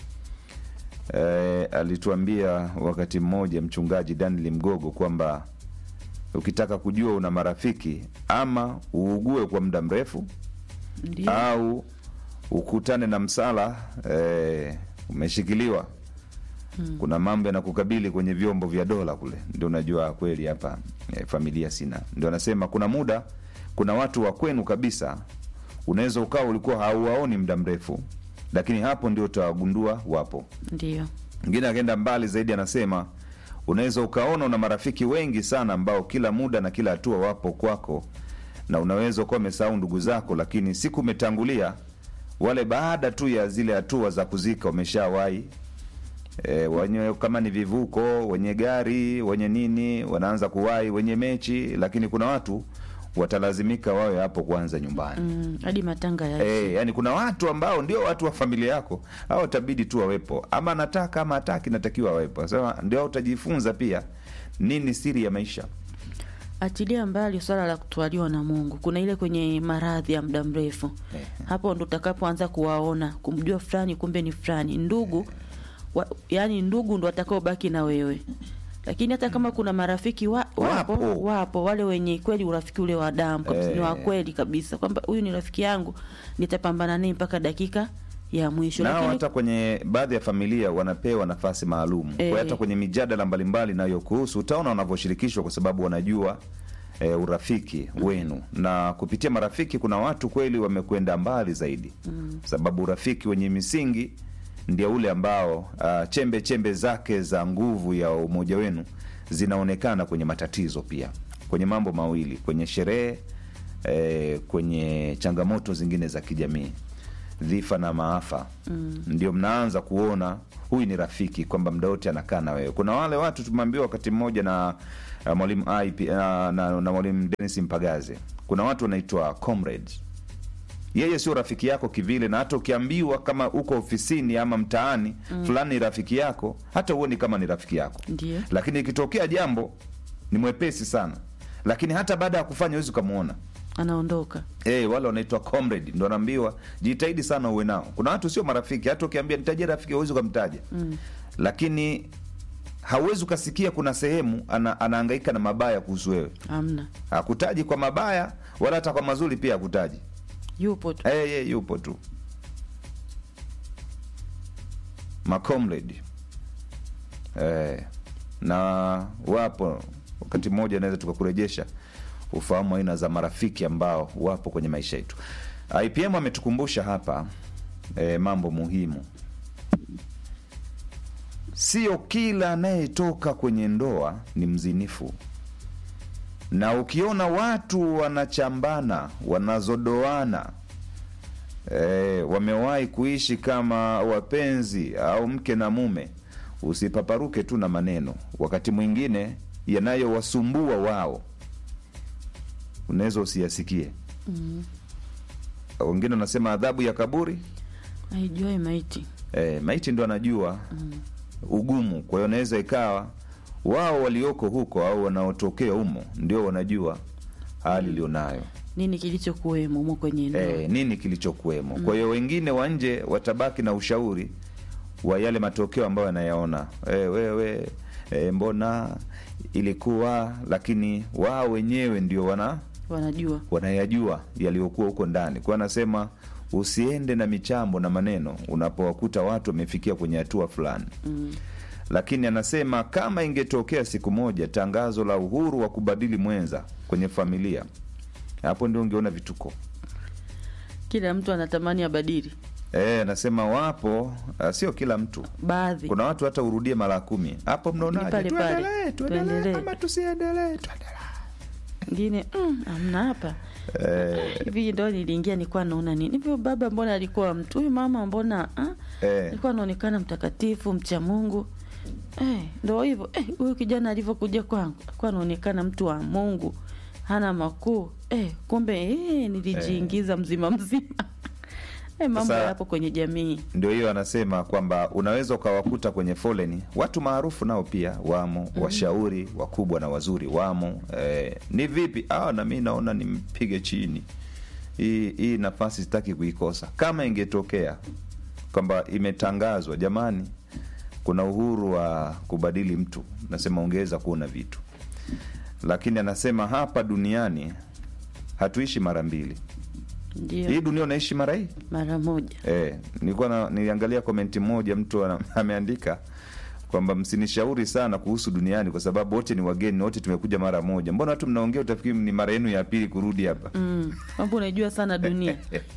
Eh, alituambia wakati mmoja mchungaji Daniel Mgogo kwamba ukitaka kujua una marafiki ama uugue kwa muda mrefu, ndiyo, au ukutane na msala eh, umeshikiliwa. Hmm. Kuna mambo yanakukabili kwenye vyombo vya dola kule, ndio unajua kweli hapa eh, familia sina. Ndio anasema kuna muda kuna watu wa kwenu kabisa unaweza ukawa ulikuwa hauwaoni muda mrefu, lakini hapo ndio utawagundua wapo. Ndio. Mwingine akaenda mbali zaidi anasema unaweza ukaona una marafiki wengi sana ambao kila muda na kila hatua wapo kwako, na unaweza kuwa umesahau ndugu zako, lakini siku umetangulia wale baada tu ya zile hatua za kuzika wameshawahi. E, wenye kama ni vivuko, wenye gari, wenye nini, wanaanza kuwahi, wenye mechi, lakini kuna watu watalazimika wawe hapo kwanza nyumbani. Mm, hadi matanga yake. Eh, yani kuna watu ambao ndio watu wa familia yako, hao itabidi tu wawepo. Ama nataka ama hataki, natakiwa wawepo. Sasa ndio utajifunza pia nini siri ya maisha. Atilia mbali swala la kutwaliwa na Mungu. Kuna ile kwenye maradhi ya muda mrefu. Eh. Hapo ndo utakapoanza kuwaona, kumjua fulani kumbe ni fulani. Ndugu, eh, wa, yani ndugu ndo watakao baki na wewe. Lakini hata kama kuna marafiki wa, wapo, wapo wapo wale wenye kweli urafiki ule wa damu kabisa, ni wa kweli kabisa kwamba huyu ni rafiki yangu, nitapambana naye mpaka dakika ya mwisho. Nao lakini hata kwenye baadhi ya familia wanapewa nafasi maalum. E, kwa hata kwenye mijadala mbalimbali nayo kuhusu utaona wanavyoshirikishwa kwa sababu wanajua e, urafiki wenu. Na kupitia marafiki kuna watu kweli wamekwenda mbali zaidi. Mm. Sababu urafiki wenye misingi ndio ule ambao uh, chembe chembe zake za nguvu ya umoja wenu zinaonekana kwenye matatizo pia. Kwenye mambo mawili, kwenye sherehe, eh, kwenye changamoto zingine za kijamii, dhifa na maafa. Mm. Ndio mnaanza kuona huyu ni rafiki, kwamba muda wote anakaa na wewe. Kuna wale watu tumeambiwa wakati mmoja na uh, mwalimu I P uh, na, na mwalimu Dennis Mpagaze. Kuna watu wanaitwa comrades. Yeye sio rafiki yako kivile, na hata ukiambiwa kama uko ofisini ama mtaani, mm, fulani rafiki yako, hata uone kama ni rafiki yako. Ndiyo. Lakini ikitokea jambo ni mwepesi sana. Lakini hata baada ya kufanya huwezi kumuona, anaondoka. Eh, wale wanaitwa comrade, ndio naambiwa jitahidi sana uwe nao. Kuna watu sio marafiki, hata ukiambia nitajie rafiki huwezi kumtaja. Mm. Lakini hauwezi ukasikia kuna sehemu ana, anahangaika na mabaya kuhusu wewe. Hamna. Hakutaji kwa mabaya wala hata kwa mazuri pia hakutaji. Yupo tu. Eh, hey, hey, yupo tu. Macomrade. Eh, na wapo wakati mmoja naweza tukakurejesha ufahamu aina za marafiki ambao wapo kwenye maisha yetu. I P M ametukumbusha hapa eh, mambo muhimu. Sio kila anayetoka kwenye ndoa ni mzinifu. Na ukiona watu wanachambana, wanazodoana, e, wamewahi kuishi kama wapenzi au mke na mume, usipaparuke tu na maneno. Wakati mwingine yanayowasumbua wao unaweza usiyasikie. Mm. Wengine wanasema adhabu ya kaburi haijui maiti. E, maiti ndo anajua. Mm, ugumu. Kwa hiyo naweza ikawa wao walioko huko au wanaotokea humo ndio wanajua hali ilionayo, nini kilichokuwemo huko kwenye ndoa. Eh, nini kilichokuwemo. Mm. Kwa hiyo wengine wa nje watabaki na ushauri wa yale matokeo ambayo wanayaona. Eh, wewe eh, mbona ilikuwa, lakini wao wenyewe ndio wana wanajua. Wanayajua yaliokuwa huko ndani. Kwa anasema usiende na michambo na maneno unapowakuta watu wamefikia kwenye hatua fulani. Mm. Lakini anasema kama ingetokea siku moja tangazo la uhuru wa kubadili mwenza kwenye familia, Hapo ndio ungeona vituko. Kila mtu anatamani abadili. Eh, nasema wapo, uh, sio kila mtu. Baadhi. Kuna watu hata urudie mara kumi. Hapo mnaonaje? Pale pale. Tuendelee, tuendelee Tuendelee. ama tusiendelee? Tuendelee. Ngine mm, amna hapa. Eh, Hivi ndo niliingia nilikuwa naona nini? Hivyo baba mbona alikuwa mtu? Huyu mama mbona ah? eh. Alikuwa anaonekana mtakatifu, mcha Mungu. Eh, ndio hivyo. Eh, huyu kijana alivyokuja kwangu, alikuwa anaonekana mtu wa Mungu. Hana makuu. Eh, kumbe eh nilijiingiza eh. mzima mzima. Eh, mambo Sasa, yapo kwenye jamii. Ndio hiyo anasema kwamba unaweza ukawakuta kwenye foleni watu maarufu nao pia wamo, mm-hmm. washauri wakubwa na wazuri wamo. Eh, ni vipi? Ah, na mimi naona nimpige chini. Hii hii nafasi sitaki kuikosa. Kama ingetokea kwamba imetangazwa, jamani, kuna uhuru wa kubadili mtu, nasema ongeza kuona vitu. Lakini anasema hapa duniani hatuishi mara mbili. Ndio. Hii dunia unaishi mara hii Mara moja. eh. Nilikuwa na, niliangalia komenti moja, mtu ana- ameandika kwamba msinishauri sana kuhusu duniani kwa sababu wote ni wageni, wote tumekuja mara moja. Mbona watu mnaongea utafikiri ni mara yenu ya pili kurudi hapa? Mm. Mambo unajua sana dunia.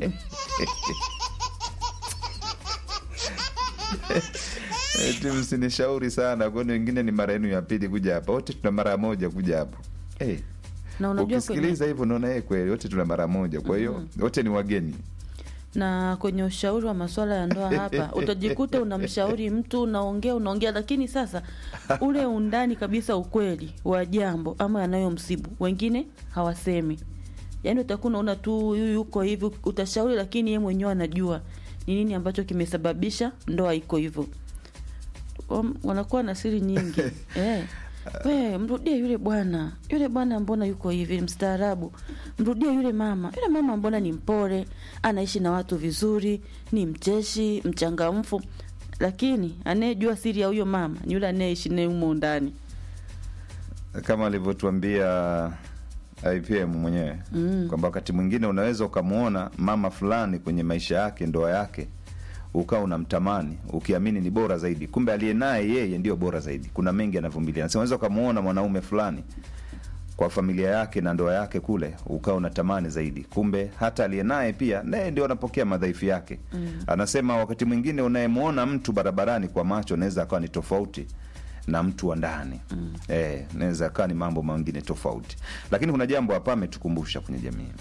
Eti msinishauri sana, kwani wengine ni mara yenu ya pili kuja hapa, wote tuna mara moja kuja hapa. Eh. Na unajua Ukisikiliza hivyo unaona yeye kweli wote tuna mara moja. Kwa hiyo mm-hmm. wote ni wageni. na kwenye ushauri wa masuala ya ndoa hapa utajikuta unamshauri mtu, unaongea unaongea, lakini sasa ule undani kabisa ukweli wa jambo ama yanayomsibu wengine hawasemi. Yaani utakuwa unaona tu huyu yuko hivi, utashauri lakini yeye mwenyewe anajua ni nini ambacho kimesababisha ndoa iko hivyo. Wam- wanakuwa na siri nyingi. Eh. We, mrudie yule bwana. Yule bwana mbona yuko hivi mstaarabu? Mrudie yule mama. Yule mama mbona ni mpole, anaishi na watu vizuri, ni mcheshi, mchangamfu. Lakini anayejua siri ya huyo mama ni yule anayeishi naye humo ndani. Kama alivyotuambia I P M mwenyewe mm. kwamba wakati mwingine unaweza ukamuona mama fulani kwenye maisha yake, ndoa yake, ukawa unamtamani ukiamini ni bora zaidi, kumbe aliye naye yeye ndio bora zaidi. Kuna mengi anavumilia. Nasema unaweza kumuona mwanaume fulani kwa familia yake na ndoa yake kule, ukawa unatamani zaidi, kumbe hata aliye naye pia naye ndio anapokea madhaifu yake. mm. Anasema wakati mwingine unayemuona mtu barabarani kwa macho anaweza akawa ni tofauti na mtu wa ndani. mm. Eh, naweza akawa ni mambo mengine tofauti. Lakini kuna jambo hapa ametukumbusha kwenye jamii,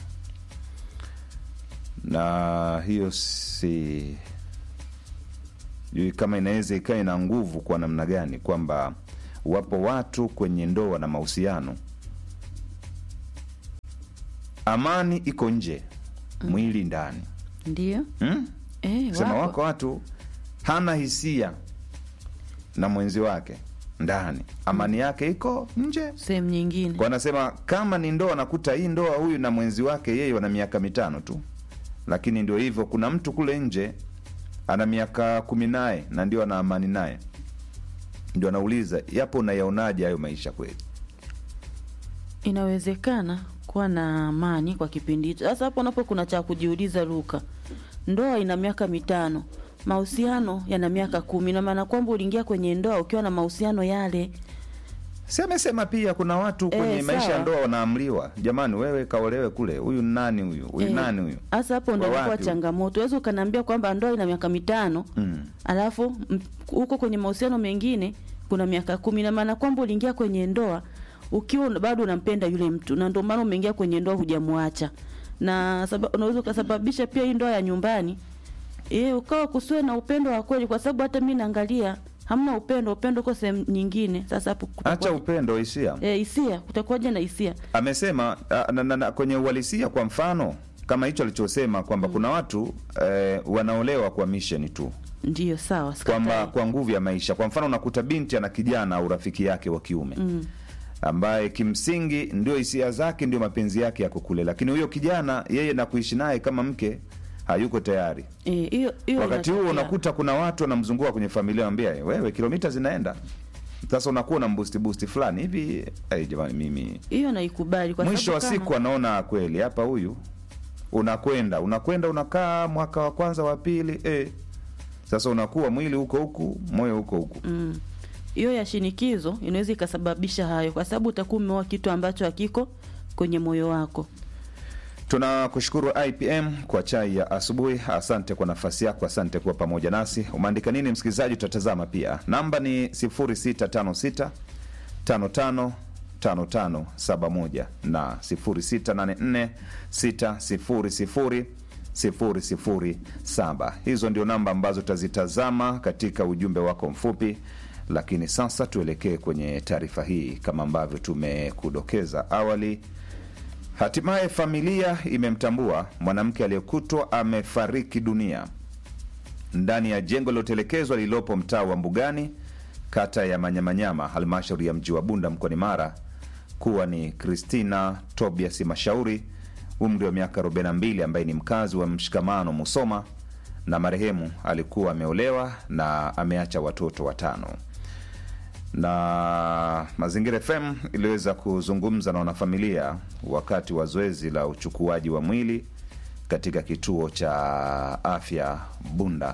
na hiyo si kama inaweza ikawa ina nguvu kwa namna gani, kwamba wapo watu kwenye ndoa na mahusiano, amani iko nje, mm. mwili ndani. Ndio. Hmm? Eh, Sema wako. wako watu hana hisia na mwenzi wake ndani, amani yake iko nje sehemu nyingine. kwa anasema kama ni ndoa, nakuta hii ndoa huyu na mwenzi wake yeye wana miaka mitano tu, lakini ndio hivyo, kuna mtu kule nje ana miaka kumi naye na ndio ana amani naye. Ndio anauliza, yapo unayaonaje hayo maisha kweli? Inawezekana kuwa na amani kwa kipindi hicho. Sasa hapo napo kuna cha kujiuliza, Luka. Ndoa ina miaka mitano, mahusiano yana miaka kumi, na maana kwamba uliingia kwenye ndoa ukiwa na mahusiano yale. Si amesema pia kuna watu kwenye Eh, maisha ya sawa. ndoa wanaamriwa, jamani wewe kaolewe kule, huyu nani huyu, huyu Eh, nani huyu. Sasa hapo ndio Wa inakuwa wapi? changamoto. Wewe ukaniambia kwamba ndoa ina miaka mitano, Mm. alafu m- huko kwenye mahusiano mengine kuna miaka kumi, na maana kwamba uliingia kwenye ndoa ukiwa bado unampenda yule mtu, na ndio maana umeingia kwenye ndoa hujamwacha. Na sababu unaweza kusababisha pia hii ndoa ya nyumbani eh ukawa kusiwe na upendo wa kweli, kwa sababu hata mimi naangalia hamna upendo, upendo uko sehemu nyingine. Sasa hapo Acha kutakuwa- upendo, hisia. eh hisia, kutakuwaje na hisia? Amesema a, na, na, na, kwenye uhalisia, kwa mfano kama hicho alichosema kwamba mm. kuna watu eh, wanaolewa kwa mission tu, Ndio sawa, sikatai. kwamba kwa nguvu ya maisha. Kwa mfano unakuta binti ana kijana au rafiki yake wa kiume mm. ambaye kimsingi ndio hisia zake, ndio mapenzi yake yako kule, lakini huyo kijana yeye na kuishi naye kama mke hayuko tayari. Eh, hiyo hiyo Wakati huo inatokea. unakuta kuna watu wanamzunguka kwenye familia, wanambia wewe kilomita zinaenda. Sasa unakuwa na boost boost fulani hivi, eh jamani, mimi hiyo naikubali, kwa mwisho wa sababu siku anaona kweli hapa huyu unakwenda unakwenda unakaa mwaka wa kwanza wa pili, eh sasa unakuwa mwili huko huku, moyo huko huku. mm, hiyo ya shinikizo inaweza ikasababisha hayo, kwa sababu utakuwa umeoa kitu ambacho hakiko kwenye moyo wako. Tunakushukuru I P M kwa chai ya asubuhi. Asante kwa nafasi yako, asante kwa pamoja nasi. Umeandika nini msikilizaji? Tutatazama pia. Namba ni sifuri sita tano sita tano tano tano tano saba moja na sifuri sita nane nne sita sifuri sifuri sifuri sifuri saba. Hizo ndio namba ambazo tutazitazama katika ujumbe wako mfupi. Lakini sasa tuelekee kwenye taarifa hii. Kama ambavyo tumekudokeza awali, hatimaye familia imemtambua mwanamke aliyekutwa amefariki dunia ndani ya jengo lililotelekezwa lililopo mtaa wa Mbugani, kata ya Manyamanyama, halmashauri ya mji wa Bunda mkoani Mara, kuwa ni Christina Tobias Mashauri, umri wa miaka arobaini na mbili, ambaye ni mkazi wa Mshikamano Musoma, na marehemu alikuwa ameolewa na ameacha watoto watano. Na Mazingira F M iliweza kuzungumza na wanafamilia wakati wa zoezi la uchukuaji wa mwili katika kituo cha afya Bunda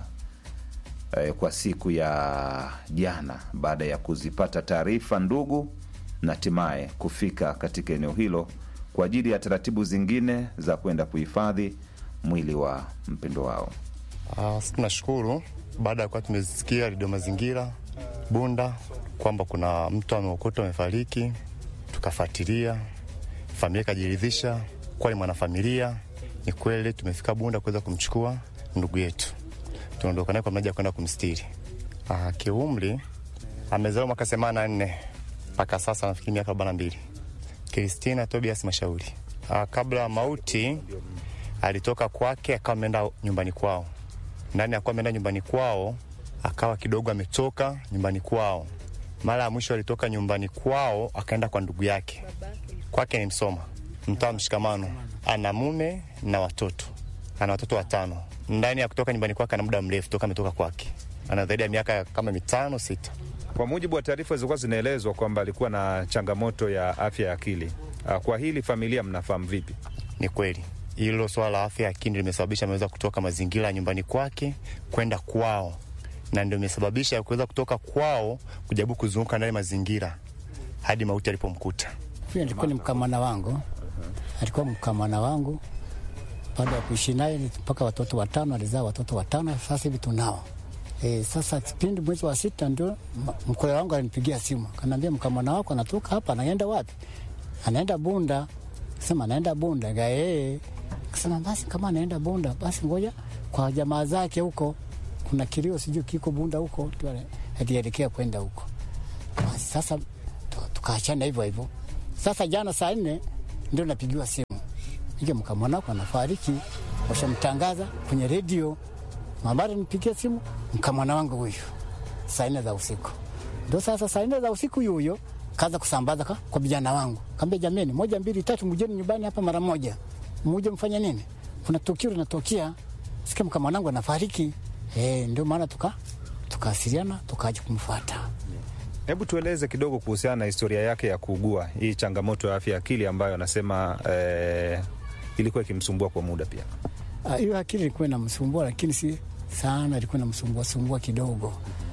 eh, kwa siku ya jana, baada ya kuzipata taarifa ndugu na hatimaye kufika katika eneo hilo kwa ajili ya taratibu zingine za kwenda kuhifadhi mwili wa mpendo wao. Uh, tunashukuru baada ya kuwa tumesikia Radio Mazingira Bunda kwamba kuna mtu ameokotwa amefariki, tukafuatilia, familia kajiridhisha kwa ni mwanafamilia. Ni kweli tumefika Bunda kuweza kumchukua ndugu yetu. Tunaondoka naye kwa mnaja kwenda kumstiri. Ah, kiumri amezaliwa mwaka themanini na nne mpaka sasa nafikiri miaka arobaini na mbili. Christina Tobias Mashauri. Ah, kabla ya mauti alitoka kwake akawa ameenda nyumbani kwao. Ndani akawa ameenda nyumbani kwao, akawa kidogo ametoka nyumbani kwao. Mara ya mwisho alitoka nyumbani kwao akaenda kwa ndugu yake. Kwake ni Msoma, mtaa Mshikamano. Ana mume na watoto. Ana watoto watano. Ndani ya kutoka nyumbani kwake ana muda mrefu toka ametoka kwake. Ana zaidi ya miaka kama mitano sita. Kwa mujibu wa taarifa zilizokuwa zinaelezwa kwamba alikuwa na changamoto ya afya ya akili. Kwa hili familia mnafahamu vipi? Ni kweli. Hilo swala la afya ya akili limesababisha ameweza kutoka mazingira nyumbani kwake kwenda kwao. Na ndio imesababisha kuweza kutoka kwao kujaribu kuzunguka ndani mazingira hadi mauti alipomkuta. Huyo alikuwa ni mkamana wangu. Alikuwa mkamana wangu. Baada ya kuishi naye mpaka watoto watano, alizaa watoto watano, sasa hivi tunao. Eh, sasa kipindi mwezi wa sita ndio mkoa wangu alinipigia simu. Kaniambia mkamana wako anatoka hapa, anaenda wapi? Anaenda Bunda. Sema anaenda Bunda. Gae. Sema basi kama anaenda Bunda, basi ngoja kwa jamaa zake huko. Kuna kilio sijui kiko Bunda huko, tuelekea kwenda huko. Basi sasa tukaachana hivyo hivyo. Sasa jana saa nne ndio napigiwa simu. Nige mkamwana wako anafariki, washamtangaza kwenye radio. Mabara nipigia simu, mkamwana wangu huyo. Saa nne za usiku. Ndio sasa saa nne za usiku huyo kaza kusambaza kwa, kwa vijana wangu. Kaambia jameni, moja mbili tatu mjeni nyumbani hapa mara moja. Mmoja mfanya nini? Kuna tukio linatokea. Sikia mkamwana wangu anafariki. Eh, ndio maana tuka tukaasiliana tukaje kumfuata. Hebu tueleze kidogo kuhusiana na historia yake ya kuugua hii changamoto ya afya ya akili ambayo anasema eh, ilikuwa ikimsumbua kwa muda pia. Hiyo akili ilikuwa inamsumbua lakini si sana, ilikuwa inamsumbua sumbua kidogo.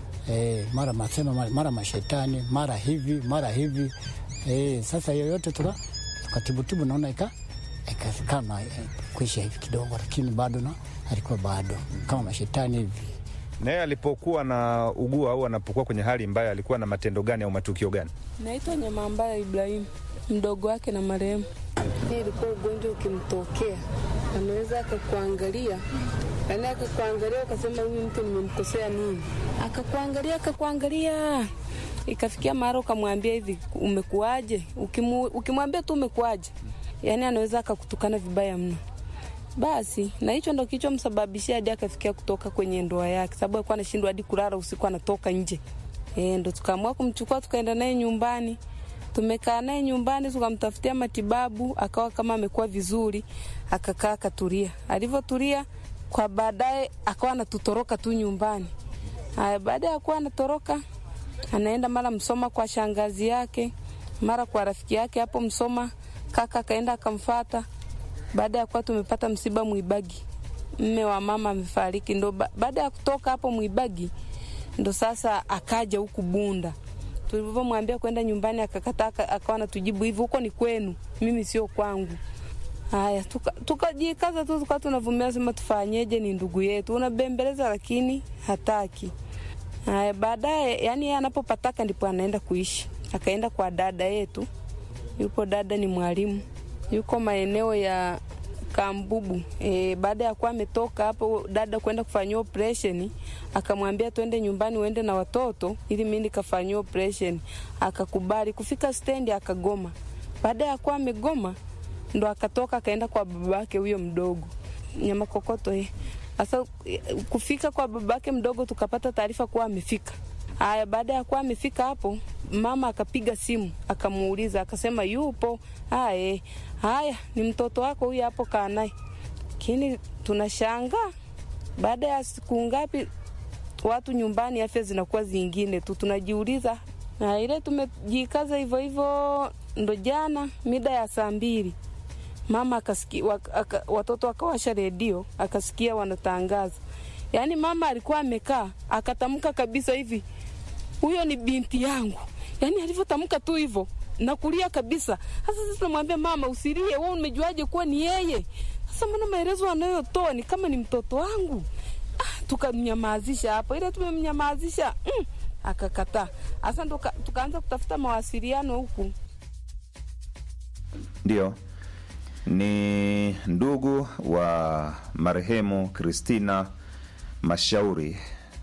Eh, mara masema mara, mara mashetani, mara hivi, mara hivi. Eh, sasa yoyote tuka tukatibutibu naona ika ikakama kuisha hivi kidogo, lakini bado na alikuwa bado kama mashetani hivi. Naye alipokuwa na ugua au anapokuwa kwenye hali mbaya alikuwa na matendo gani au matukio gani? Naitwa Nyama Mbaya Ibrahim, mdogo wake na marehemu. Hii ilikuwa ugonjwa ukimtokea, anaweza akakuangalia, yaani akakuangalia ukasema huyu mtu nimemkosea nini? Akakuangalia akakuangalia. Ikafikia mara ukamwambia hivi umekuaje? Ukimu, ukimwambia tu umekuaje? Yaani anaweza akakutukana vibaya mno. Basi na hicho ndo kicho msababishia hadi akafikia kutoka kwenye ndoa yake, sababu alikuwa anashindwa hadi kulala usiku, anatoka nje. Eh, ndo tukaamua kumchukua tukaenda naye nyumbani. Tumekaa naye nyumbani tukamtafutia matibabu, akawa kama amekuwa vizuri, akakaa akatulia. Alivyotulia kwa baadaye akawa anatutoroka tu nyumbani. Haya, baada ya kuwa anatoroka anaenda mara Msoma kwa shangazi yake, mara kwa rafiki yake hapo Msoma. Kaka akaenda akamfuata. Baada ya kuwa tumepata msiba Mwibagi, mme wa mama amefariki, ndo ba, baada ya kutoka hapo Mwibagi ndo sasa akaja huku Bunda. Tulipomwambia kwenda nyumbani akakataa, akawa anatujibu hivi, huko ni kwenu, mimi sio kwangu. Haya, tukajikaza tuka tu tukawa tunavumia, sema tufanyeje, ni ndugu yetu. Unabembeleza lakini hataki. Haya, baadaye yani yeye anapopataka ndipo anaenda kuishi. Akaenda kwa dada yetu. Yupo dada ni mwalimu. Yuko maeneo ya Kambubu. E, baada ya kuwa ametoka hapo dada kwenda kufanyia operation, akamwambia twende nyumbani uende na watoto ili mimi nikafanyia operation. Akakubali. Kufika stendi akagoma. Baada ya kuwa amegoma ndo akatoka akaenda kwa babake huyo mdogo Nyama Kokoto. Eh, sasa kufika kwa babake mdogo tukapata taarifa kuwa amefika. Haya, baada ya kuwa amefika hapo, mama akapiga simu akamuuliza, akasema yupo. Haya, haya ni mtoto wako huyu hapo, kaa naye. Lakini tunashangaa baada ya siku ngapi watu nyumbani afya zinakuwa zingine tu, tunajiuliza. Na ile tumejikaza hivyo hivyo, ndo jana mida ya saa mbili mama akasikia waka, watoto wakawasha redio, akasikia wanatangaza. Yaani mama alikuwa amekaa akatamka kabisa hivi, huyo ni binti yangu. Yaani alivyotamka tu hivyo na kulia kabisa. Sasa sisi tunamwambia mama usilie, wewe umejuaje kuwa ni yeye? Sasa mbona maelezo anayotoa ni kama ni mtoto wangu? Ah, tukamnyamazisha hapo. Ile tumemnyamazisha, mm, akakataa. Sasa ndo tukaanza kutafuta mawasiliano huku. Ndio. Ni ndugu wa marehemu Christina Mashauri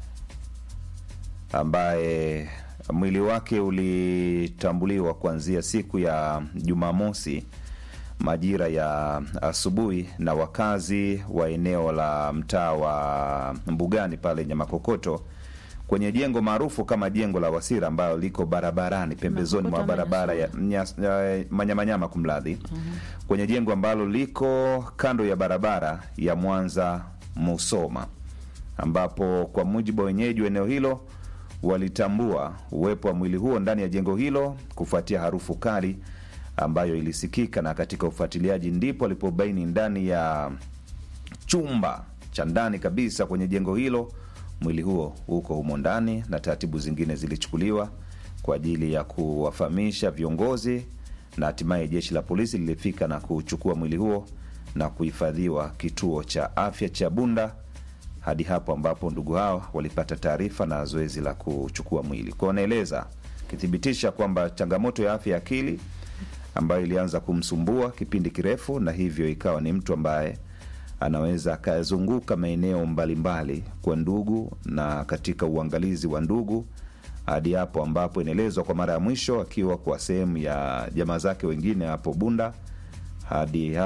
ambaye mwili wake ulitambuliwa kuanzia siku ya Jumamosi majira ya asubuhi na wakazi wa eneo la mtaa wa Mbugani pale Nyamakokoto kwenye jengo maarufu kama jengo la Wasira ambalo liko barabarani pembezoni mwa barabara ya, ya Manyamanyama kumladhi. Uh-huh. Kwenye jengo ambalo liko kando ya barabara ya Mwanza Musoma, ambapo kwa mujibu wa wenyeji wa eneo hilo walitambua uwepo wa mwili huo ndani ya jengo hilo kufuatia harufu kali ambayo ilisikika, na katika ufuatiliaji ndipo alipobaini ndani ya chumba cha ndani kabisa kwenye jengo hilo mwili huo uko humo ndani, na taratibu zingine zilichukuliwa kwa ajili ya kuwafahamisha viongozi, na hatimaye jeshi la polisi lilifika na kuchukua mwili huo na kuhifadhiwa kituo cha afya cha Bunda hadi hapo ambapo ndugu hao walipata taarifa na zoezi la kuchukua mwili. Kwa wanaeleza kithibitisha kwamba changamoto ya afya ya akili ambayo ilianza kumsumbua kipindi kirefu, na hivyo ikawa ni mtu ambaye anaweza akazunguka maeneo mbalimbali kwa ndugu na katika uangalizi wa ndugu hadi hapo ambapo inaelezwa kwa mara ya mwisho akiwa kwa sehemu ya jamaa zake wengine hapo Bunda hadi